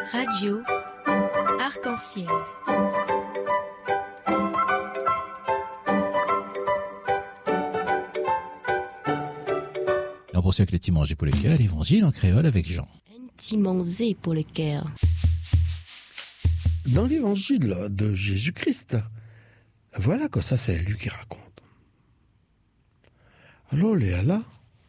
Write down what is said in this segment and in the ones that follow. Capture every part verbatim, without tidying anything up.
Radio Arc-en-Ciel. On poursuit avec le petit manger pour le cœur, l'évangile en créole avec Jean. Un petit manger pour le cœur. Dans l'évangile de Jésus-Christ, voilà que ça c'est lui qui raconte. Alors Léa là,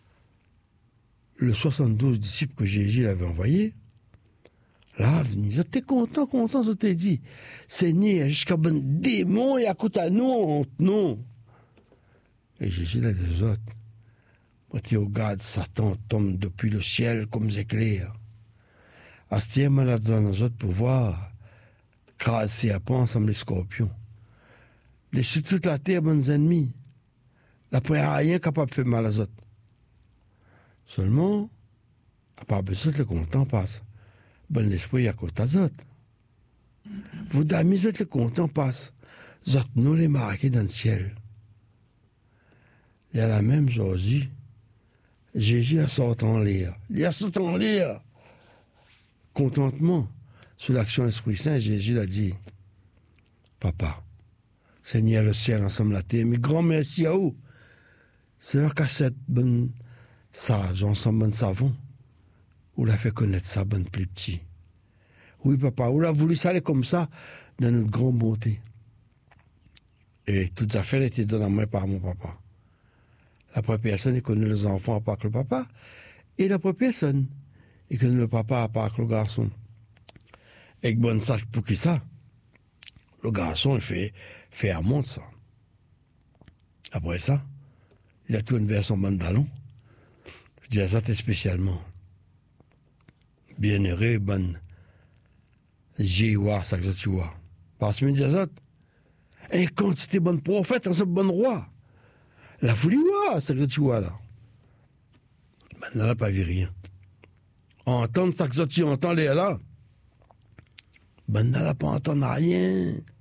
le soixante-douze disciples que Jésus avait envoyés, là, venez, ils étaient contents, contents, ils étaient dit, Seigneur, jusqu'à bon démon et à côté à nous, non. Et Jésus a des autres. Quand il regarde Satan tombe depuis le ciel comme des éclairs. À ce moment là dans nos autres pouvoirs, crasser à pas ensemble les scorpions. Laissez toute la terre, bons ennemis. La première rien capable de faire mal aux autres. Seulement, à part besoin le content passe. Bon l'esprit à côté des autres. Vous d'amis, le content passe. Zot nous les marqués dans le ciel. Il y a la même chose. Jésus la sort en l'air. Il a sorti en l'air. Contentement. Sous l'action de l'Esprit Saint, Jésus a dit, Papa, Seigneur le ciel ensemble la terre, mais grand merci à vous. C'est leur cassette bonne sage, ensemble bon savon. Ou l'a fait connaître ça, bonne plus petit. Oui, papa, ou l'a voulu ça aller comme ça, dans notre grande bonté. Et toutes les affaires étaient données à moi par mon papa. La première personne, il connaît les enfants à part que le papa. Et la première personne, il connaît le papa à part que le garçon. Et que bon sac pour qui ça? Le garçon, il fait, fait à monte ça. Après ça, il a tourné vers son pantalon. Je dis à ça, t'es spécialement. Bien heureux, bonne. J'ai voir ça que tu vois. Parce que je dis à ça, et quand c'était bon prophète, on se bon roi. La folie, ouais, c'est que tu vois là. Ben, elle n'a pas vu rien. Entendre ça que tu entends là, ben, elle n'a pas entendu rien.